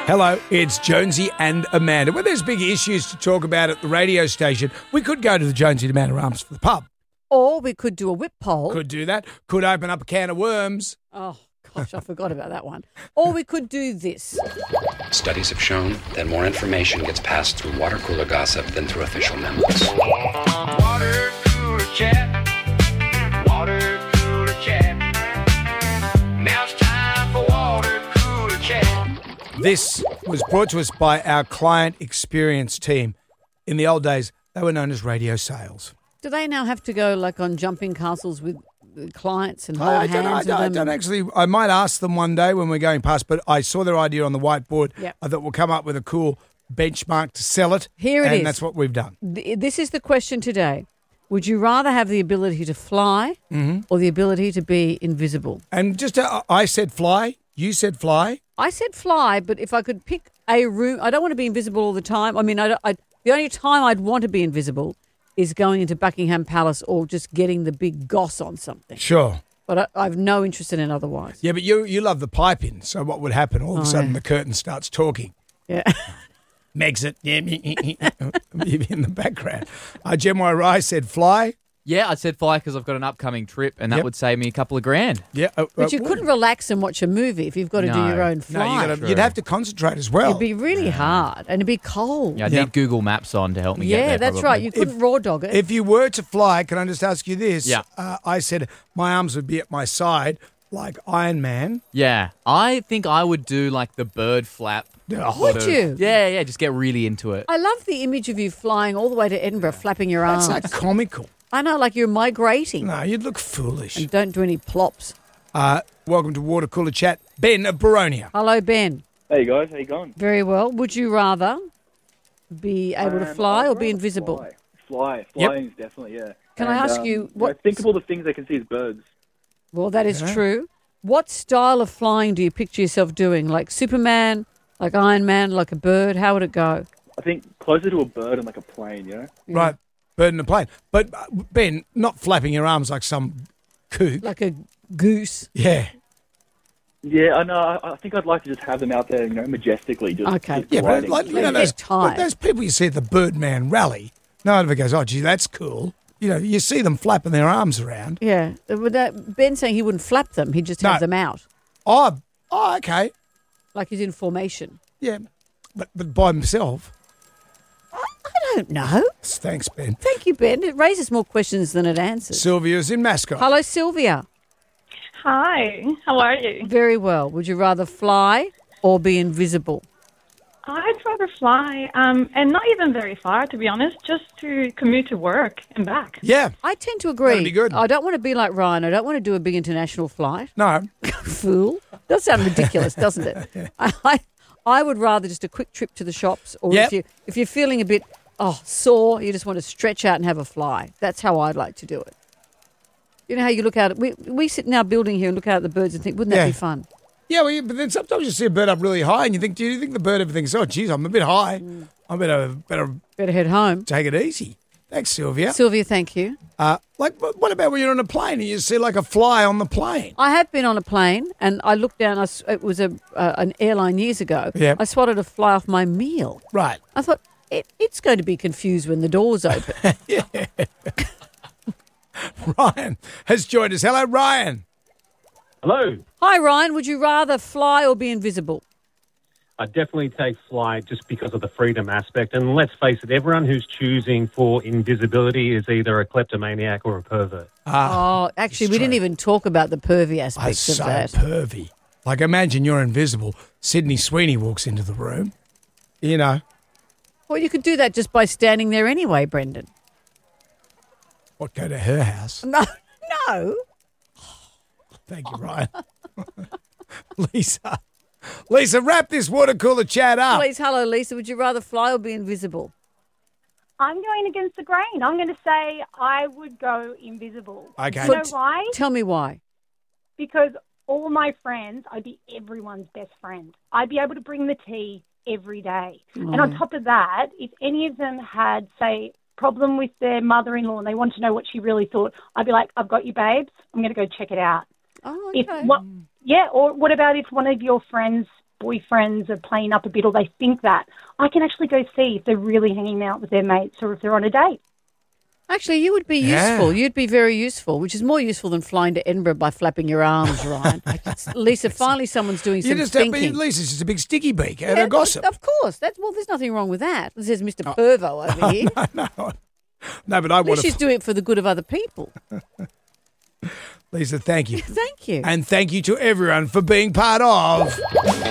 Hello, it's Jonesy and Amanda. When there's big issues to talk about at the radio station, we could go to the Jonesy and Amanda Arms for the pub. Or we could do a whip poll. Could do that. Could open up a can of worms. Oh, gosh, I forgot about that one. Or we could do this. Studies have shown that more information gets passed through water cooler gossip than through official memos. Water cooler chat. Water cooler chat. Now it's time for water cooler chat. This was brought to us by our client experience team. In the old days, they were known as radio sales. Do they now have to go like on jumping castles with clients and hold I hands with them? don't actually. I might ask them one day when we're going past, but I saw their idea on the whiteboard. Yep. I thought we'll come up with a cool benchmark to sell it. Here it and is. that's what we've done. This is the question today. Would you rather have the ability to fly or the ability to be invisible? And just, I said fly. You said fly. I said fly, but if I could pick a room, I don't want to be invisible all the time. I mean, the only time I'd want to be invisible is going into Buckingham Palace or just getting the big goss on something. Sure. But I have no interest in it otherwise. Yeah, but you love the pipe in. So what would happen? All of a sudden, the curtain starts talking. Yeah. Meg's it. Yeah, in the background. Gemma Rice said fly. Yeah, I said fly because I've got an upcoming trip, and that Yep. would save me a couple of grand. Yeah, But you couldn't relax and watch a movie if you've got to do No. your own No, flight. you'd have to concentrate as well. It'd be really hard and it'd be cold. Yeah, I'd Yeah. need Google Maps on to help me get Yeah, there. that's probably. right. You couldn't raw dog it. If you were to fly, can I just ask you this? Yeah. I said my arms would be at my side like Iron Man. Yeah, I think I would do like the bird flap. Oh, Would you? Yeah, just get really into it. I love the image of you flying all the way to Edinburgh, flapping your That's arms. like comical. I know, like you're migrating. No, you'd look foolish. And don't do any plops. Welcome to Water Cooler Chat. Ben of Baronia. Hello, Ben. Hey guys, how you going? Very well. Would you rather be able to fly I'd or be rather invisible? Flying Yep. is definitely, yeah. Can I ask you what? Think of all the things they can see as birds. Well, that is Yeah. true. What style of flying do you picture yourself doing? Like Superman, like Iron Man, like a bird? How would it go? I think closer to a bird and like a plane, you know? Right. Bird in a plane. But, Ben, not flapping your arms like some kook. Like a goose. Yeah. Yeah, I know. I think I'd like to just have them out there, you know, majestically. Just, Okay. just Yeah, but gliding. like, you know, They those, get tired. those people you see at the Birdman rally, no one ever goes, oh, gee, that's cool. You know, you see them flapping their arms around. Yeah. Ben's saying he wouldn't flap them. He'd just have No. them out. Oh, okay. Like he's in formation. Yeah. But by himself. I don't know. Thanks, Ben. Thank you, Ben. It raises more questions than it answers. Sylvia's in Mascot. Hello, Sylvia. Hi, how are you? Very well. Would you rather fly or be invisible? I'd rather fly, and not even very far, to be honest, just to commute to work and back. Yeah. I tend to agree. That'd be good. I don't want to be like Ryan. I don't want to do a big international flight. No. Fool. Does sound ridiculous, doesn't it? I would rather just a quick trip to the shops, or Yep. if you're feeling a bit sore, you just want to stretch out and have a fly. That's how I'd like to do it. You know how you look out? We sit in our building here and look out at the birds and think, wouldn't that Yeah. be fun? Yeah, well, but then sometimes you see a bird up really high and you think, do you think the bird ever thinks, oh, geez, I'm a bit high. I better Better head home. take it easy. Thanks, Sylvia. Sylvia, thank you. Like, what about when you're on a plane and you see like a fly on the plane? I have been on a plane and I looked down. It was an airline years ago. Yeah. I swatted a fly off my meal. Right. I thought it's going to be confused when the doors open. Ryan has joined us. Hello, Ryan. Hello. Hi, Ryan. Would you rather fly or be invisible? I definitely take fly just because of the freedom aspect. And let's face it, everyone who's choosing for invisibility is either a kleptomaniac or a pervert. Oh, actually, we didn't even talk about the pervy aspects So of that. pervy. Like, imagine you're invisible. Sydney Sweeney walks into the room. You know. Well, you could do that just by standing there anyway, Brendan. What, go to her house? No. Thank you, Ryan. Lisa, wrap this water cooler chat up. Please, hello, Lisa. Would you rather fly or be invisible? I'm going against the grain. I'm going to say I would go invisible. Okay. You know why? Tell me why. Because all my friends, I'd be everyone's best friend. I'd be able to bring the tea every day. And on top of that, if any of them had, say, problem with their mother-in-law and they want to know what she really thought, I'd be like, I've got you, babes. I'm going to go check it out. Oh, If okay. or what about if one of your friends boyfriends are playing up a bit or they think that, I can actually go see if they're really hanging out with their mates or if they're on a date. Actually, you would be useful. You'd be very useful, which is more useful than flying to Edinburgh by flapping your arms, Ryan. Lisa, finally someone's doing some thinking. Lisa's just a big sticky beak and a gossip. Of course. There's nothing wrong with that. This is Mr. Pervo over here. No, but I want to. She's doing it for the good of other people. Lisa, thank you. Thank you. And thank you to everyone for being part of